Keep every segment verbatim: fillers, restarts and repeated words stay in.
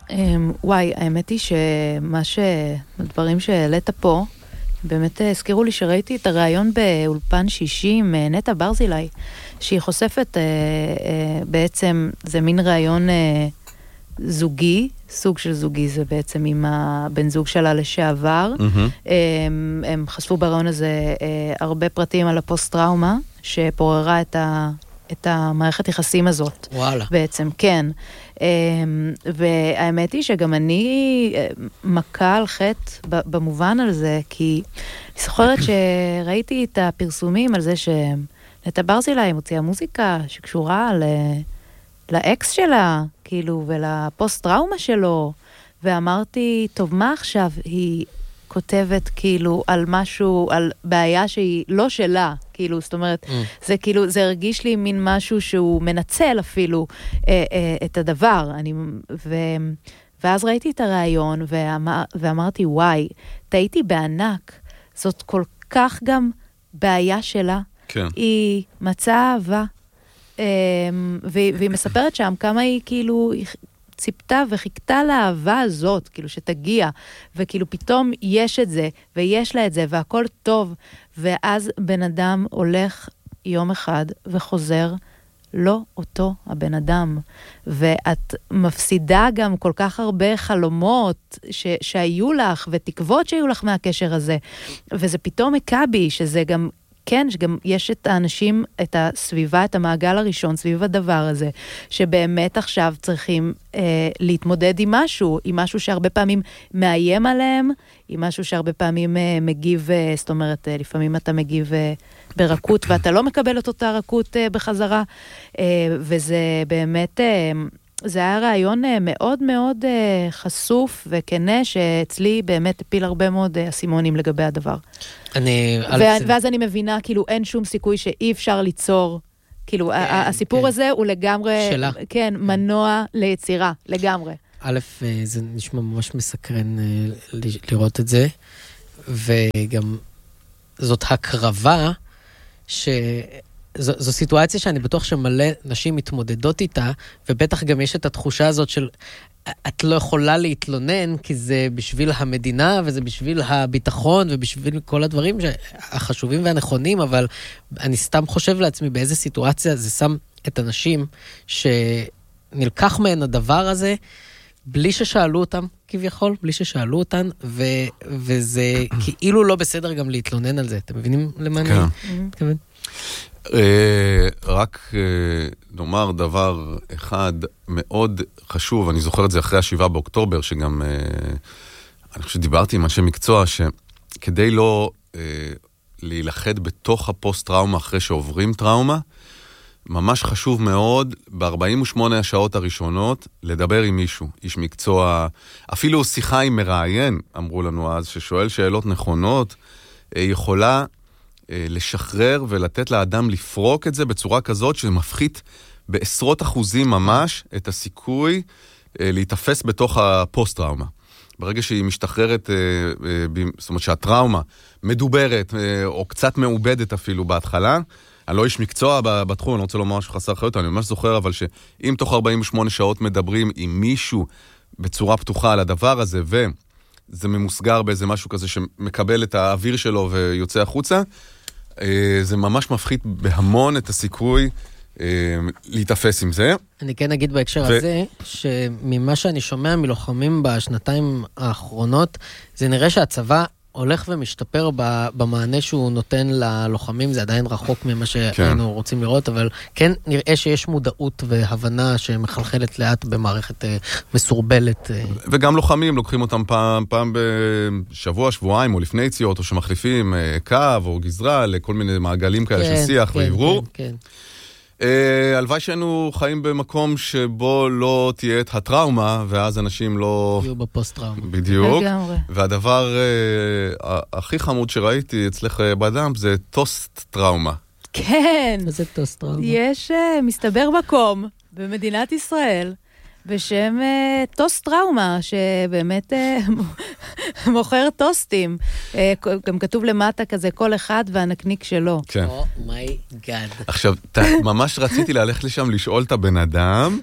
וואי, האמת היא שמה ש... הדברים שהעלית פה, באמת הזכירו לי שראיתי את הרעיון באולפן שישי עם נטע ברזילי, שהיא חושפת בעצם, זה מין רעיון זוגי, סוג של זוגי זה בעצם עם הבן זוג שלה לשעבר. Mm-hmm. הם, הם חשפו ברעיון הזה הרבה פרטים על הפוסט-טראומה, שפוררה את ה... את המערכת יחסים הזאת. וואלה. בעצם, כן. והאמת היא שגם אני מכה על חטא במובן על זה, כי אני זוכרת שראיתי את הפרסומים על זה שנטע ברזילי מוציאה מוזיקה שקשורה לאקס שלה, כאילו, ולפוסט-טראומה שלו, ואמרתי, טוב, מה עכשיו היא כותבת כאילו על משהו, על בעיה שהיא לא שלה, כאילו, זאת אומרת, mm. זה כאילו, זה הרגיש לי מין משהו שהוא מנצל אפילו אה, אה, את הדבר, אני, ו, ואז ראיתי את הרעיון, ואמר, ואמרתי, וואי, טעיתי בענק, זאת כל כך גם בעיה שלה, כן. היא מצאה אהבה, אה, והיא, והיא מספרת שם כמה היא כאילו, היא, ציפתה וחיכתה לאהבה הזאת, כאילו שתגיע, וכאילו פתאום יש את זה, ויש לה את זה, והכל טוב, ואז בן אדם הולך יום אחד וחוזר, לא אותו הבן אדם, ואת מפסידה גם כל כך הרבה חלומות ש- שהיו לך, ותקוות שהיו לך מהקשר הזה, וזה פתאום מקבי, שזה גם כן, שגם יש את האנשים, את הסביבה, את המעגל הראשון, סביב הדבר הזה, שבאמת עכשיו צריכים אה, להתמודד עם משהו, עם משהו שהרבה פעמים מאיים עליהם, עם משהו שהרבה פעמים אה, מגיב, אה, זאת אומרת, אה, לפעמים אתה מגיב אה, ברכות, ואתה לא מקבל את אותה רכות אה, בחזרה, אה, וזה באמת... אה, זה היה רעיון מאוד מאוד חשוף וכנה, שאצלי באמת הפיל הרבה מאוד אסימונים לגבי הדבר. אני... ואז אני מבינה, כאילו, אין שום סיכוי שאי אפשר ליצור, כאילו, הסיפור הזה הוא לגמרי, כן, מנוע ליצירה, לגמרי. א', זה נשמע ממש מסקרן לראות את זה, וגם זאת הקרבה ש... זו, זו סיטואציה שאני בטוח שמלא נשים מתמודדות איתה, ובטח גם יש את התחושה הזאת של, את לא יכולה להתלונן, כי זה בשביל המדינה, וזה בשביל הביטחון, ובשביל כל הדברים החשובים והנכונים, אבל אני סתם חושב לעצמי באיזה סיטואציה זה שם את הנשים, שנלקח מהן הדבר הזה, בלי ששאלו אותם, כביכול, בלי ששאלו אותן, ו, וזה כאילו לא בסדר גם להתלונן על זה. אתם מבינים למה אני מתכוון? רק נאמר דבר אחד מאוד חשוב, אני זוכר את זה אחרי השבעה באוקטובר, שגם אני חושב שדיברתי עם אנשי מקצוע, שכדי לא להילחד בתוך הפוסט-טראומה אחרי שעוברים טראומה, ממש חשוב מאוד ב-ארבעים ושמונה השעות הראשונות לדבר עם מישהו, איש מקצוע, אפילו שיחה עם מראיין, אמרו לנו אז, ששואל שאלות נכונות, יכולה לשחרר ולתת לאדם לפרוק את זה בצורה כזאת שזה מפחית בעשרות אחוזים ממש את הסיכוי להתאפס בתוך הפוסט-טראומה. ברגע שהיא משתחררת, זאת אומרת שהטראומה מדוברת או קצת מעובדת אפילו בהתחלה, אני לא איש מקצוע בתחום, אני רוצה לומר משהו חסר חיות, אני ממש זוכר אבל שאם תוך ארבעים ושמונה שעות מדברים עם מישהו בצורה פתוחה על הדבר הזה וזה ממוסגר באיזה משהו כזה שמקבל את האוויר שלו ויוצא החוצה, זה ממש מפחית בהמון את הסיכוי להתאפס עם זה. אני כן אגיד בהקשר הזה, שממה שאני שומע מלוחמים בשנתיים האחרונות, זה נראה שהצבא הולך ומשתפר במענה שהוא נותן ללוחמים, זה עדיין רחוק ממה שהיינו רוצים לראות, אבל כן נראה שיש מודעות והבנה שמחלחלת לאט במערכת מסורבלת. וגם לוחמים לוקחים אותם פעם, פעם בשבוע, שבועיים, או לפני יציאות, או שמחליפים קו או גזרה, לכל מיני מעגלים כאלה של שיח ועברור. כן, כן. הלוואי שהיינו חיים במקום שבו לא תהיה את הטראומה, ואז אנשים לא... יהיו בפוסט-טראומה. בדיוק. והדבר הכי חמוד שראיתי אצלך באדם זה טוסט-טראומה. כן. מה זה טוסט-טראומה? יש, מסתבר מקום במדינת ישראל, בשם טוסט-טראומה, שבאמת מוכר טוסטים. גם כתוב למטה כזה, כל אחד והנקניק שלו. כן. אומייגאד. עכשיו, ממש רציתי ללכת לשם לשאול את הבן אדם,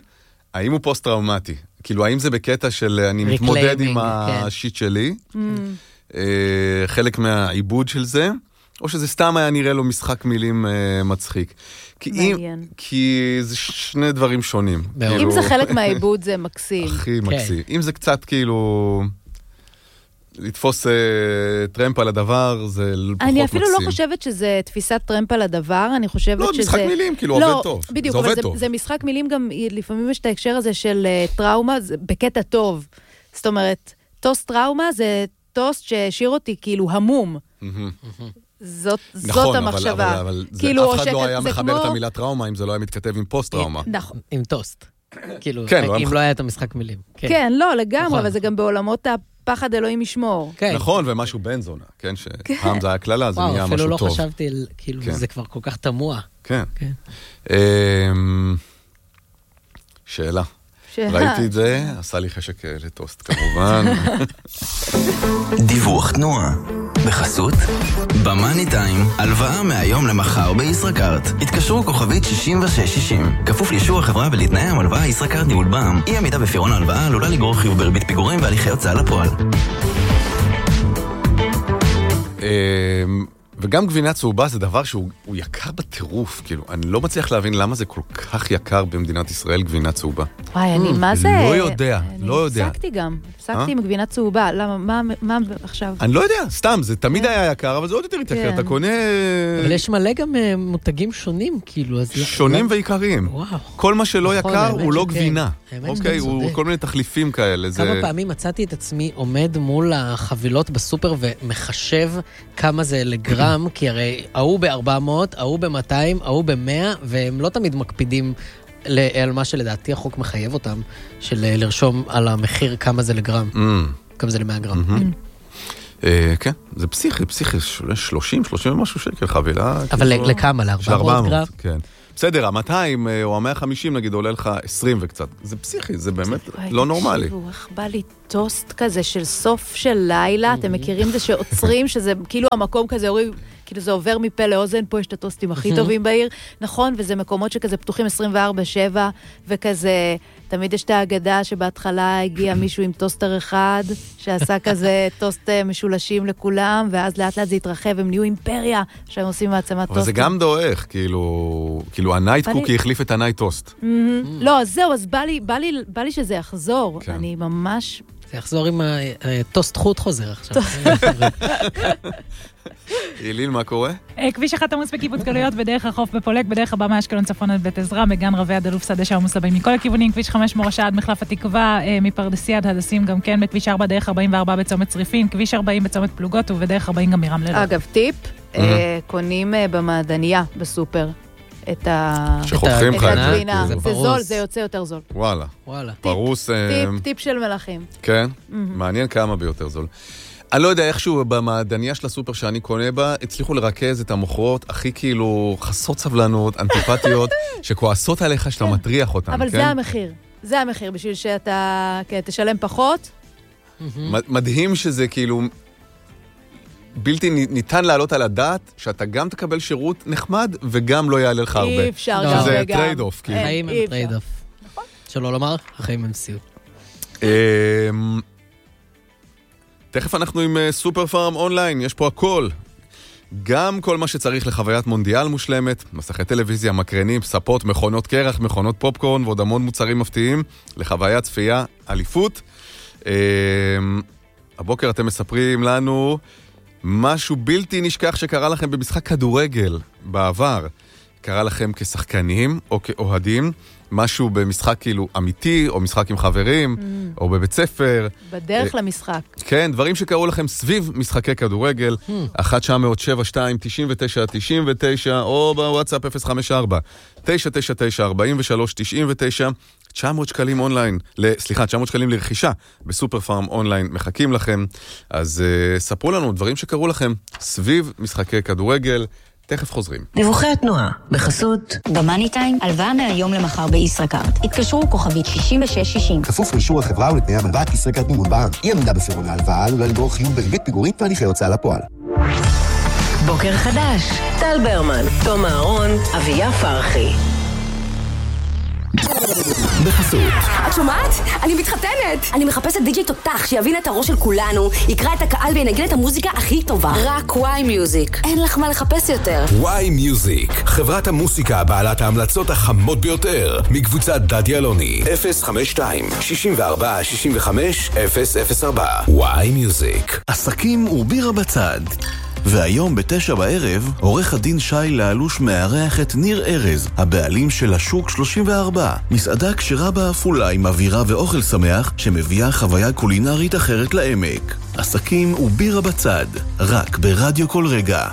האם הוא פוסט-טראומטי? כאילו, האם זה בקטע של אני מתמודד עם השיט שלי, חלק מהעיבוד של זה, או שזה סתם היה נראה לו משחק מילים מצחיק. כי זה שני דברים שונים. אם זה חלק מהעיבוד זה מקסים. הכי מקסים. אם זה קצת כאילו... לתפוס טרמפ על הדבר, זה פחות מקסים. אני אפילו לא חושבת שזה תפיסת טרמפ על הדבר, אני חושבת שזה... לא, משחק מילים, כאילו עובד טוב. בדיוק, אבל זה משחק מילים גם, לפעמים יש את ההקשר הזה של טראומה, בקטע טוב. זאת אומרת, טוסט טראומה זה טוסט שהשאיר אותי כאילו המום. זאת המחשבה. נכון, אבל אף אחד לא היה מחבר את המילה טראומה, אם זה לא היה מתכתב עם פוסט טראומה. נכון. עם טוסט. כאילו, כן, אם לא היה את המשחק מילים. כן, לא, לגמרי, אבל זה גם בעולמות הפחד אלוהים ישמור. נכון, ומשהו בן זונה, כן, שפעם זה היה כללה, זה נהיה משהו טוב. אפילו לא חשבתי, כאילו, זה כבר כל כך תמוה. כן. שאלה. ראיתי את זה, עשה לי חשק לטוסט כמובן. דיווח תנועה. בחסות במאני טיים, הלוואה מהיום למחר בישראכרט. התקשרו כוכבית שישים ושש שישים. כפוף לאישור החברה ולתנאי המלוואה ישראכרט ניהול בע"מ. אי עמידה בפירעון ההלוואה עלולה לגרור חיוב בריבית פיגורים והליכי הוצאה לפועל. וגם גבינה צהובה זה דבר שהוא יקר בטירוף, כאילו, אני לא מצליח להבין למה זה כל כך יקר במדינת ישראל, גבינה צהובה. וואי, אני, מה זה? לא יודע, לא יודע. אני הפסקתי גם, הפסקתי עם גבינה צהובה, למה, מה עכשיו? אני לא יודע, סתם, זה תמיד היה יקר, אבל זה עוד יותר יקר, אתה קונה... אבל יש מלא גם מותגים שונים, כאילו, אז... שונים ויקרים. כל מה שלא יקר הוא לא גבינה. אוקיי, הוא כל מיני תחליפים כאלה. כמה פעמים מצאתי את עצמי עומד מול החבילות בסופר ומחשב כמה זה לגרם, כי הרי ההוא ב-ארבע מאות, ההוא ב-מאתיים, ההוא ב-מאה, והם לא תמיד מקפידים על מה שלדעתי החוק מחייב אותם, של לרשום על המחיר כמה זה לגרם, כמה זה ל-מאה גרם. כן, זה פסיכי, פסיכי, שלושים, שלושים ומשהו שקל חבילה. אבל לכמה? ל-ארבע מאות גרם? כן. בסדר, ה-מאתיים או ה-מאה וחמישים נגיד עולה לך עשרים וקצת. זה פסיכי, זה באמת לא נורמלי. איך בא לי טוסט כזה של סוף של לילה, אתם מכירים זה שעוצרים, שזה כאילו המקום כזה, כאילו זה עובר מפה לאוזן, פה יש את הטוסטים הכי טובים בעיר, נכון, וזה מקומות שכזה פתוחים עשרים וארבע שבע, וכזה, תמיד יש את ההגדה שבהתחלה הגיע מישהו עם טוסטר אחד, שעשה כזה טוסט משולשים לכולם, ואז לאט לאט זה התרחב, הם נהיו אימפריה, שהם עושים מעצמת טוסט. אבל זה גם דואך, כאילו, כאילו הנייט קוקי החליף את הנייט טוסט. לא, זהו, אז בא לי שזה יחזור, אני ממש... זה יחזור עם הטוסט חוט חוזר עכשיו. איליל, מה קורה? כביש אחת עמוס בקיבוץ גלויות, בדרך החוף בפולק, בדרך הבא מאשקלון צפון עד בית עזרא, בגן רבי עד אלוף שדה שעמוס לבאים מכל הכיוונים, כביש חמש מורשה עד מחלף התקווה, מפרדסיה עד הדסים גם כן, בכביש ארבע דרך ארבעים וארבע בצומת צריפין, כביש ארבעים בצומת פלוגות, ובדרך ארבעים גם מרמלה לוד. אגב, טיפ, קונים במעדניה בסופר. את שחותכים לך הגבינה. זה זול, זה יוצא יותר זול. וואלה. וואלה. פרוס... טיפ של מלאכים. כן? מעניין כמה ביותר זול. אני לא יודע איכשהו במעדניה של הסופר שאני קונה בה, הצליחו לרכז את המוכרות הכי כאילו חסות סבלנות, אנטיפטיות, שכועסות עליך שאתה מטריח אותן. אבל זה המחיר. זה המחיר, בשביל שאתה תשלם פחות. מדהים שזה כאילו... בלתי ניתן לעלות על הדעת שאתה גם תקבל שירות נחמד וגם לא יעלה לך הרבה. אי אפשר גם וגם. שזה טרייד אוף. החיים הם טרייד אוף. שלא לומר, החיים הם סיוט. תכף אנחנו עם סופר פארם אונליין, יש פה הכל. גם כל מה שצריך לחוויית מונדיאל מושלמת, מסכי טלוויזיה, מקרנים, ספות, מכונות קרח, מכונות פופקורן ועוד המון מוצרים מפתיעים לחוויית צפייה, אליפות. הבוקר אתם מספרים לנו משהו בלתי נשכח שקרה לכם במשחק כדורגל בעבר. קרה לכם כשחקנים או כאוהדים, משהו במשחק כאילו אמיתי, או משחק עם חברים, mm. או בבית ספר. בדרך למשחק. כן, דברים שקראו לכם סביב משחקי כדורגל, mm. אחת תשע אפס שבע שתיים תשעים ותשע תשעים ותשע, או בוואטסאפ אפס חמש ארבע תשע תשע תשע ארבעים ושלוש תשעים ותשע, תשע מאות שקלים אונליין, סליחה, תשע מאות שקלים לרכישה בסופר פארם אונליין, מחכים לכם. אז uh, ספרו לנו דברים שקראו לכם סביב משחקי כדורגל, תכף חוזרים. דיווחי התנועה, בחסות במאני טיים, הלוואה מהיום למחר בישראכרט. התקשרו כוכבית שישים ושש שישים. כפוף לאישור החברה ולתנאי המלוואת ישראכרט ניהול בע"מ. אי עמידה בפירעון ההלוואה עלולה לגרור חיוב בריבית פיגורים והליכי הוצאה לפועל. בוקר חדש, טל ברמן, תום אהרון, אביה פרחי. בחסות. את שומעת? אני מתחתנת! אני מחפשת די-ג'יי תותח שיבין את הראש של כולנו, יקרא את הקהל וינגן את המוזיקה הכי טובה. רק וואי מיוזיק. אין לך מה לחפש יותר. וואי מיוזיק, חברת המוסיקה בעלת ההמלצות החמות ביותר, מקבוצת דדי אלוני. אפס חמש שתיים שישים וארבע שישים וחמש אפס אפס ארבע. וואי מיוזיק. עסקים ובירה בצד. והיום בתשע בערב, עורך הדין שי לאלוש מארח את ניר ארז, הבעלים של השוק שלושים וארבע, מסעדה כשרה באפולה עם אווירה ואוכל שמח שמביאה חוויה קולינרית אחרת לעמק. עסקים ובירה בצד, רק ברדיו כל רגע.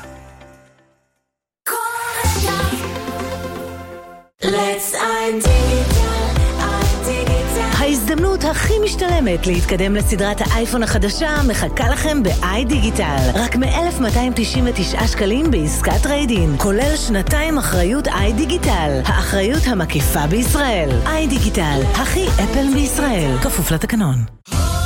Let's iDigital. ההזדמנות הכי משתלמת להתקדם לסדרת האייפון החדשה מחכה לכם ב-iDigital. רק מ-אלף מאתיים תשעים ותשעה שקלים בעסקת טריידין, כולל שנתיים אחריות iDigital, האחריות המקיפה בישראל. iDigital, הכי אפל בישראל, כפוף לתקנון.